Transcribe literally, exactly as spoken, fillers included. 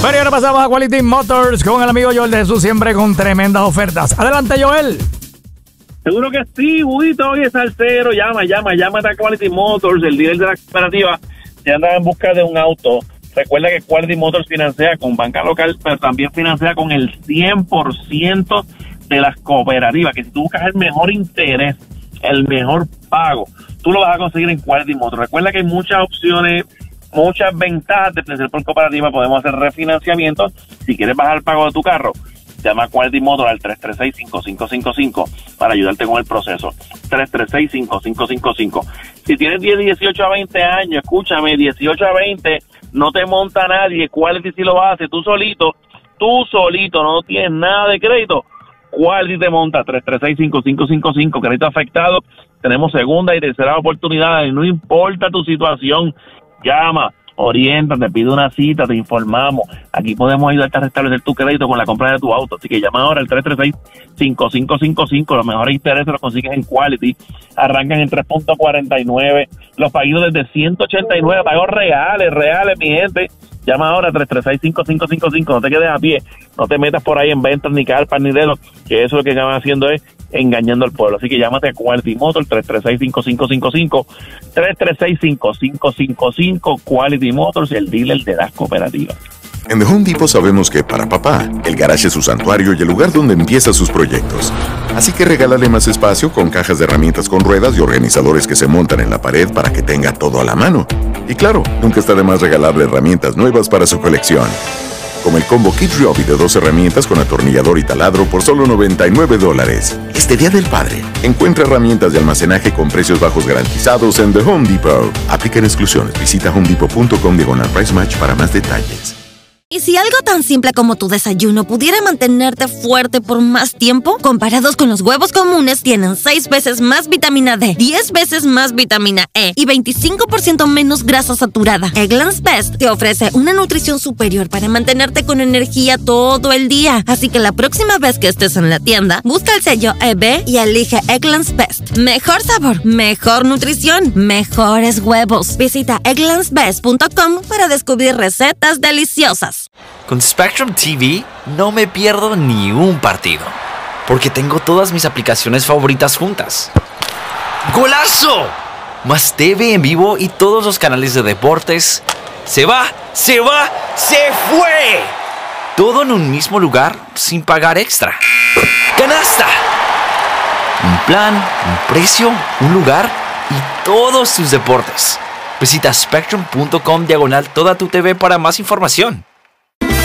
Pero ahora pasamos a Quality Motors con el amigo Joel de Jesús, siempre con tremendas ofertas. Adelante, Joel. Seguro que sí, Huguito, oye, salsero, llama, llama, llámate a Quality Motors, el líder de la cooperativa. Si andas en busca de un auto, recuerda que Quality Motors financia con banca local, pero también financia con el cien por ciento de las cooperativas, que si tú buscas el mejor interés, el mejor pago, tú lo vas a conseguir en Quality Motors. Recuerda que hay muchas opciones, muchas ventajas de financiar por cooperativa. Podemos hacer refinanciamiento. Si quieres bajar el pago de tu carro, llama a Quality Motors al tres tres seis, cinco cinco cinco cinco para ayudarte con el proceso. tres tres seis, cinco cinco cinco cinco. Si tienes diez, dieciocho a veinte años, escúchame, dieciocho a veinte, no te monta nadie. Quality si lo hace, tú solito, tú solito, no tienes nada de crédito. Quality te monta. Tres tres seis, cinco cinco cinco cinco, crédito afectado. Tenemos segunda y tercera oportunidad, y no importa tu situación, llama. Orienta, te pide una cita, te informamos. Aquí podemos ayudarte a restablecer tu crédito con la compra de tu auto. Así que llama ahora al tres tres seis, cinco cinco cinco cinco. Los mejores intereses los consigues en Quality. Arrancan en tres punto cuarenta y nueve. Los pagos desde ciento ochenta y nueve. Pagos reales, reales, mi gente. Llama ahora a tres tres seis, cinco cinco cinco cinco. No te quedes a pie. No te metas por ahí en ventas, ni carpas, ni dedos. Que eso lo que acaban haciendo es engañando al pueblo. Así que llámate a Quality Motors, tres tres seis, cinco cinco cinco cinco, tres tres seis, cinco cinco cinco cinco. Quality Motors, el dealer de las cooperativas. En The Home Depot sabemos que para papá, el garage es su santuario y el lugar donde empieza sus proyectos. Así que regálale más espacio con cajas de herramientas con ruedas y organizadores que se montan en la pared para que tenga todo a la mano. Y claro, nunca está de más regalarle herramientas nuevas para su colección. Como el combo Kid Ryobi de dos herramientas con atornillador y taladro por solo noventa y nueve dólares. Este Día del Padre, encuentra herramientas de almacenaje con precios bajos garantizados en The Home Depot. Aplican exclusiones. Visita homedepot.com diagonal price match para más detalles. ¿Y si algo tan simple como tu desayuno pudiera mantenerte fuerte por más tiempo? Comparados con los huevos comunes, tienen seis veces más vitamina D, diez veces más vitamina E y veinticinco por ciento menos grasa saturada. Eggland's Best te ofrece una nutrición superior para mantenerte con energía todo el día. Así que la próxima vez que estés en la tienda, busca el sello E B y elige Eggland's Best. Mejor sabor, mejor nutrición, mejores huevos. Visita egglands best punto com para descubrir recetas deliciosas. Con Spectrum T V no me pierdo ni un partido, porque tengo todas mis aplicaciones favoritas juntas. ¡Golazo! Más T V en vivo y todos los canales de deportes. ¡Se va! ¡Se va! ¡Se fue! Todo en un mismo lugar sin pagar extra. ¡Canasta! Un plan, un precio, un lugar y todos tus deportes. Visita spectrum punto com diagonal toda tu T V para más información.